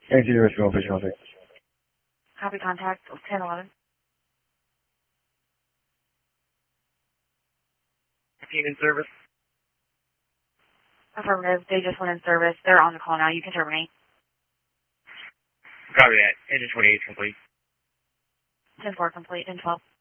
Engine original fish contact. Copy contact 1011. Team in service. Affirmative. They just went in service. They're on the call now. You can terminate. Copy that. Engine 28 complete. 10-4 complete. 10-12.